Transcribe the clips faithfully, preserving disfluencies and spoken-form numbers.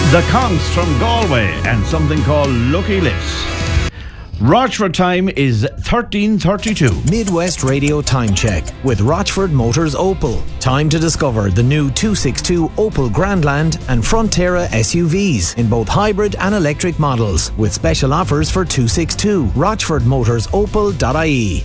The Conks from Galway and something called Lucky Lips. Rochford time is thirteen thirty-two. Midwest Radio Time Check with Rochford Motors Opel. Time to discover the new two sixty-two Opel Grandland and Frontera S U Vs in both hybrid and electric models with special offers for two sixty-two. rochford motors opel dot I E.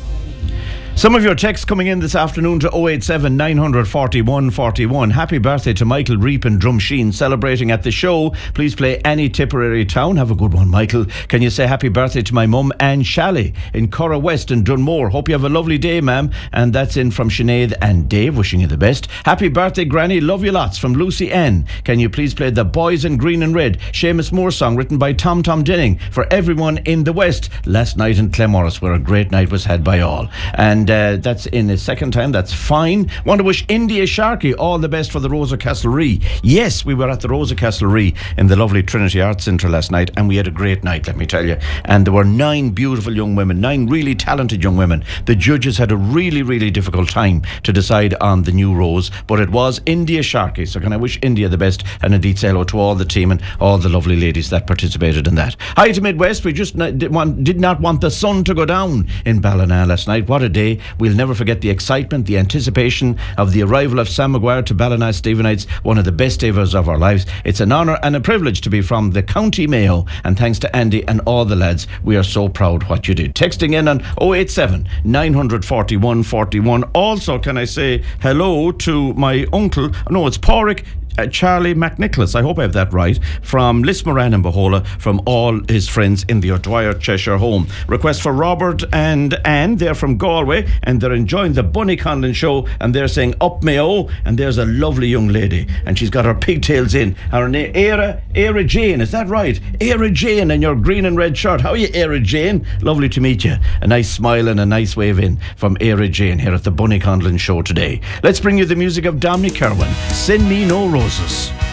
Some of your texts coming in this afternoon to oh eight seven, nine four one, four one. Happy birthday to Michael Reap in Drumsheen, celebrating at the show. Please play any Tipperary town. Have a good one, Michael. Can you say happy birthday to my mum, Anne Shalley, in Curra West in Dunmore. Hope you have a lovely day, ma'am. And that's in from Sinead and Dave, wishing you the best. Happy birthday, Granny. Love you lots, from Lucy N. Can you please play The Boys in Green and Red, Seamus Moore song written by Tom Tom Denning for everyone in the West last night in Clemorris, where a great night was had by all. And uh, that's in a second time. That's fine. Want to wish India Sharkey all the best for the Rosa Castlery. Yes, we were at the Rosa Castlery in the lovely Trinity Arts Centre last night, and we had a great night, let me tell you. And there were nine beautiful young women, nine really talented young women. The judges had a really, really difficult time to decide on the new rose, but it was India Sharkey. So can I wish India the best, and indeed say hello to all the team and all the lovely ladies that participated in that. Hi to Midwest. We just n- did, want, did not want the sun to go down in Ballina last night. What a day. We'll never forget the excitement, the anticipation of the arrival of Sam Maguire to Ballina Stephenites, one of the best ever of our lives. It's an honour and a privilege to be from the County Mayo, and thanks to Andy and all the lads, we are so proud what you did. Texting in on oh eight seven, nine four one, four one. Also, can I say hello to my uncle, no, it's Pádraig Uh, Charlie McNicholas, I hope I have that right, from Lismoran and Bahola, from all his friends in the O'Dwyer Cheshire home. Request for Robert and Anne, they're from Galway, and they're enjoying the Bunny Conlon show, and they're saying up Mayo, and there's a lovely young lady, and she's got her pigtails in, and her name, Era, Era Jane, is that right? Era Jane, in your green and red shirt. How are you, Era Jane? Lovely to meet you. A nice smile and a nice wave in from Era Jane here at the Bunny Conlon show today. Let's bring you the music of Dominic Kerwin, Send Me No Roses.